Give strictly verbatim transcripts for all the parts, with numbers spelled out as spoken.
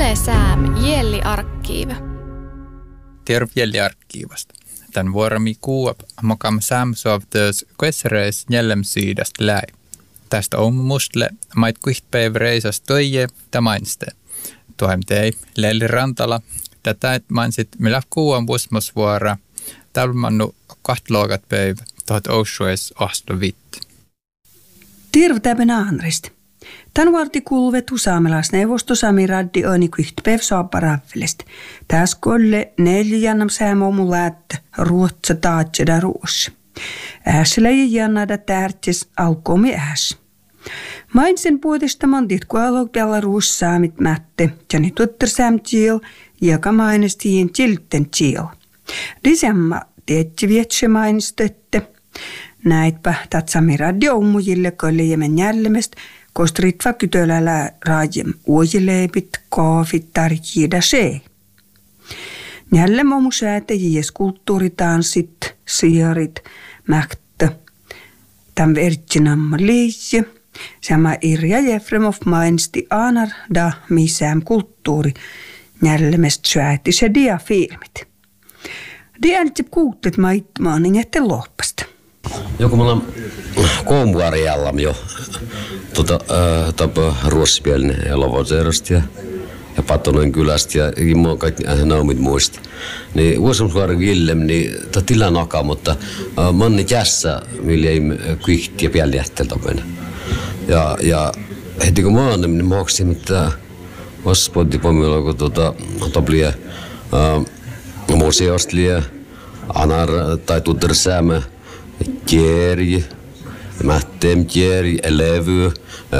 Yle Sääm Jelli Arkiiv. Terve Jelli Arkiivasta. Tän vuoromi kuuap mokam Säämsovtöös koesreis jäljemsyydästä läi. Tästä on mustle mait kuhtpäivä reisas toije ja mainste. Tuohem tei Lelli Rantala. Tätä et mainsit millä kuuan vuosmusvuora. Tälmannu kahtluokat päivä tuhat ousues ahsto vitti. Terve tämän Andrist. Tän varti kuuluvetu saamelaisneuvosto Sami Raddi oini kuhtpäivä saaparaffilest. Täs kolle neljännam säämomu läättä ruotsa taatseda ruossa. Ääsellä ja jannada tärtses alkoomi ääs. Mainsen puolesta mantit kualogdalla ruossa saamit mätte, jani tutter säämtiel, joka mainestiin tilten tiel. Disemma tietti vietse mainistötte. Näitpä tät Sami Raddi ommujille kolle jemen jällemest, kostritva kytölällä raajem uojileipit, kaafit, tarkiida see. Jällem omu säätäjies kulttuuritanssit, siarit, mäktö. Tämän vertsinamma liijä. Sama Irja Jefremov mainsti aanar da misään kulttuuri. Jällemest sääti se diafilmit. Diältip kuuttet maitmaan niin jätte loppasta. Joku mulla on koomvuariallam jo tota, äh, tapa ruossipielinen ja Lavoserosta ja, ja Patonen kylästä ja mua kaikki äh, naumit muista. Niin vuosimusvuoren Willem, niin ta tilan naka, mutta äh, manni kässä, millä ei kyhti ja pielihteltä mennä. Ja, ja heti kun mä oon, niin mä hoksin, mitä vastaspoddi pomilla, kun tota, toblia äh, museosta liian anar tai tutter säämä Kierj, mättem kierj, levy,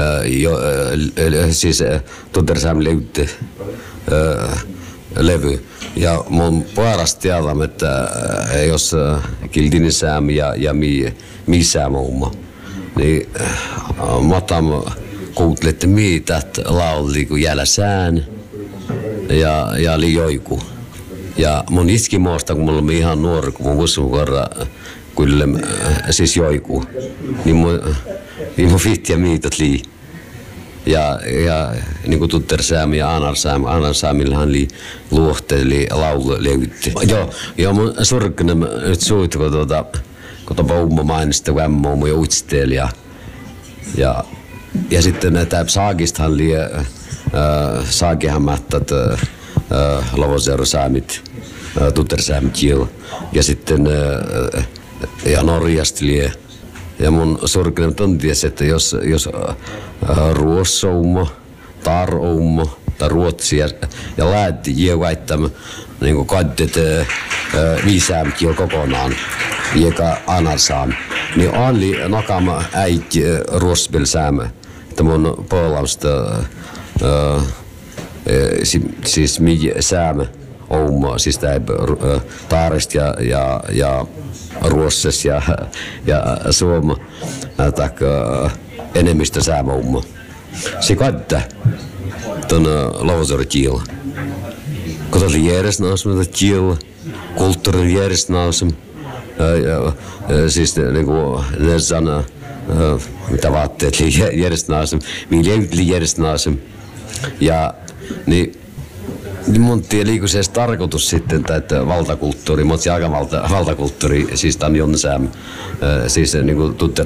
siis Tuttersam levy, levy. Ja mun paras tiedän, että jos Kildinin sääm ja, ja mi, mi sääm oma, niin mä otan kuuntele, että mitä lauli, kun jäällä sään ja, ja oli joiku. Ja mun iski muista, kun mulla oli ihan nuori, kun mun vuosimukorra kyllä siis joiku, niin mun, niin mun fitti ja miitot lii. Ja, ja niin kuin Tuttersääm ja Anarsääm, Anarsäämillähän oli luohteet, eli laulu löytti. Joo, joo mun surkkinen nyt suit, kun tuota, kun tuota umma mainista, kun ämmä on ja uitsteeli. Ja, ja, ja sitten näitä saakistahan oli, äh, saakihan mättät, äh, Lavoserosaamit, äh, Tuttersäämit jil. Ja sitten äh, ja Norjasta lie. Ja mun surkinen tonties, että jos, jos äh, ruossoumma, taroumma tai ruotsi ja, ja läätti jieväittämä niin kaddet äh, viisäämkin jo kokonaan, joka anarsaam, niin oli nakama äiti äh, ruospilsäämä, että mun puolausta äh, äh, siis mi säämä ouma, siis tää äh, taarist ja, ja, ja Ruosses ja, ja Suoma tak enemmistö säämoumma. Se kadda ton Lavoseron kiel. Kun oli järjestelmä tätä kiel, kulttuurin järjestelmä, siis niinku ne sana mitä vaatteet järjestelmä, millä järjestelmä ja niin niin mun tiedä liiku se edes tarkoitus sitten, että valtakulttuuri, mutta se aika valta, valtakulttuuri, siis tämän Jonsääm, siis niin kuin